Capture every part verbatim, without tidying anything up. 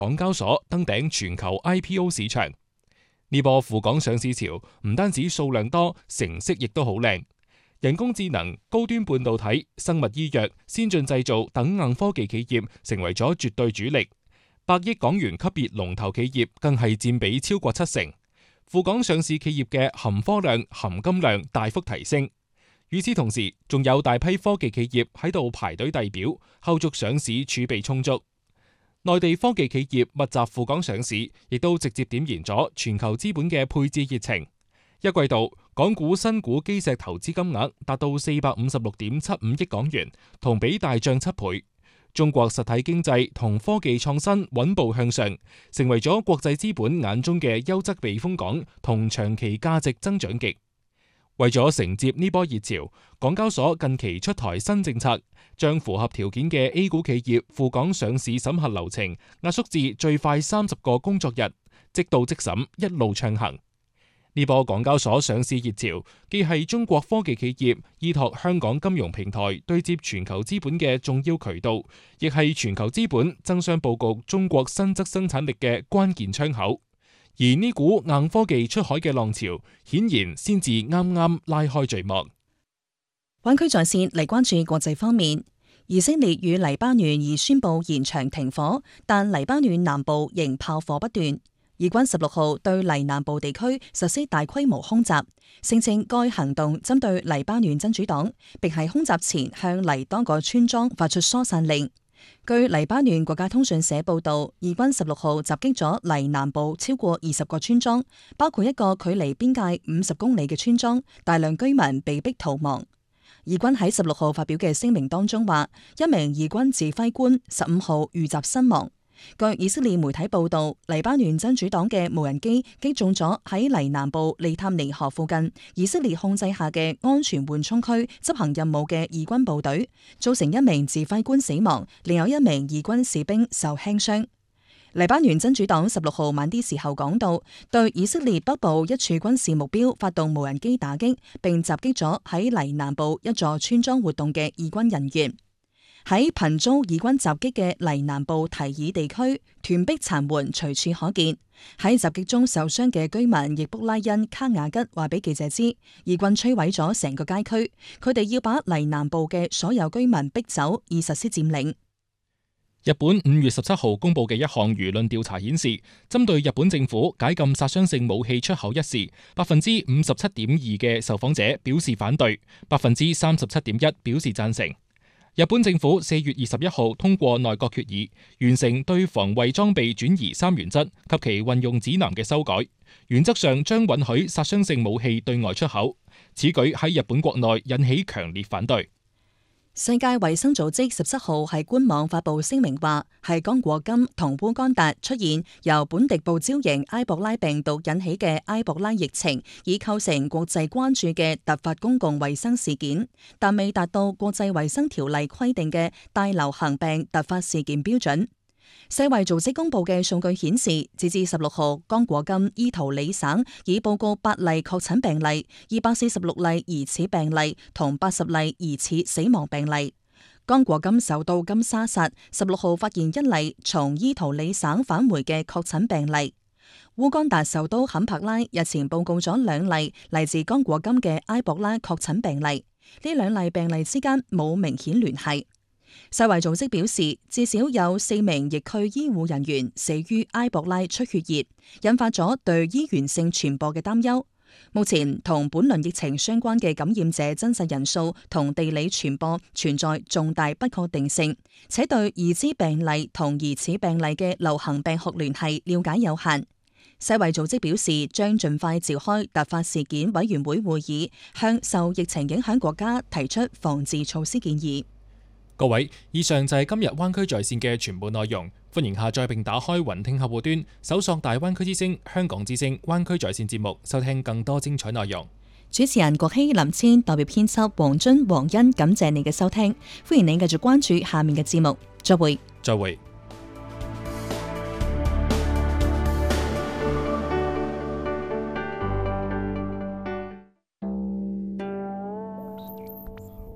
港交所登頂全球 I P O 市場。呢波赴港上市潮唔單止數量多，成色亦都好靚。人工智能、高端半導體、生物醫藥、先進製造等硬科技企業成為咗絕對主力，百億港元級別龍頭企業更係佔比超過七成。赴港上市企業嘅含科量、含金量大幅提升。與此同時，仲有大批科技企業喺度排隊遞表，後續上市儲備充足。內地科技企業密集赴港上市，亦都直接點燃咗全球資本嘅配置熱情。一季度，港股新股基石投資金額達到四百五十六點七五億港元，同比大漲七倍。中國實體經濟同科技創新穩步向上，成為咗國際資本眼中嘅優質避風港同長期價值增長極。為咗承接呢波熱潮，港交所近期出台新政策，將符合條件嘅 A 股企業赴港上市審核流程壓縮至最快三十個工作日，即到即審，一路暢行。呢波港交所上市熱潮，既係中國科技企業依託香港金融平台對接全球資本嘅重要渠道，亦係全球資本爭相佈局中國新質生產力嘅關鍵窗口。而呢股硬科技出海嘅浪潮，顯然先至啱啱拉開序幕。 灣區在線嚟關注國際方面，以色列與黎巴嫩已宣布延長停火，但黎巴嫩南部仍炮火不斷。以軍十六號對黎南部地區實施大規模空襲，聲稱該行動針對黎巴嫩真主黨，並喺空襲前向黎多個村莊發出疏散令。據黎巴嫩國家通訊社報道，以軍十六號襲擊咗黎南部超過二十個村莊，包括一個距離邊界五十公里嘅村莊，大量居民被逼逃亡。以軍喺十六號發表嘅聲明當中話，一名以軍指揮官十五號遇襲身亡。據以色列媒體報道，黎巴嫩真主黨嘅無人機擊中咗喺黎南部利塔尼河附近以色列控制下嘅安全緩衝區執行任務嘅以軍部隊，造成一名指揮官死亡，另有一名以軍士兵受輕傷。黎巴嫩真主黨十六號晚啲時候講到，對以色列北部一處軍事目標發動無人機打擊，並襲擊咗喺黎南部一座村莊活動嘅以軍人員。喺頻遭以軍襲擊嘅黎南部提爾地區，斷壁殘垣隨處可見。喺襲擊中受傷嘅居民易卜拉欣卡雅吉話俾記者知，以軍摧毀咗成個街區，佢哋要把黎南部嘅所有居民逼走，以實施佔領。 日本五月十七號公布嘅一項輿論調查顯示，針對日本政府解禁殺傷性武器出口一事，百分之五十七點二嘅受訪者表示反對，百分之三十七點一表示贊成。日本政府四月二十一號通過內閣決議，完成對防衛裝備轉移三原則及其運用指南嘅修改，原則上將允許殺傷性武器對外出口。此舉喺日本國內引起強烈反對。 世界衛生組織十七號喺官網發布聲明話，係剛果金同烏干達出現由本地部招型埃博拉病毒引起嘅埃博拉疫情，已構成國際關注嘅突發公共衛生事件，但未達到國際衛生條例規定嘅大流行病突發事件標準。世衛組織公布嘅數據顯示，截至十六號，剛果金伊圖里省已報告八例確診病例、二百四十六例疑似病例同八十例疑似死亡病例。剛果金首都金沙薩十六號發現一例從伊圖里省返回嘅確診病例。烏干達首都坎帕拉日前報告咗兩例嚟自剛果金嘅埃博拉確診病例，呢兩例病例之間冇明顯聯繫。世衛組織表示，至少有四名疫區醫護人員死於埃博拉出血熱，引發咗對醫源性傳播嘅擔憂。目前同本輪疫情相關嘅感染者真實人數同地理傳播存在重大不確定性，且對已知病例同疑似病例嘅流行病學聯繫了解有限。世衛組織表示，將盡快召開突發事件委員會會議，向受疫情影響國家提出防治措施建議。 各位，以上就係今日灣區在線嘅全部內容。歡迎下載並打開雲聽客戶端，搜索大灣區之聲、香港之聲、灣區在線節目，收聽更多精彩內容。 主持人郭希林千代表編輯黃津、黃欣，感謝你嘅收聽。歡迎你繼續關注下面嘅節目。再會。 再會。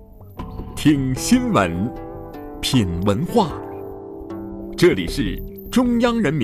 听新闻，品文化，这里是中央人民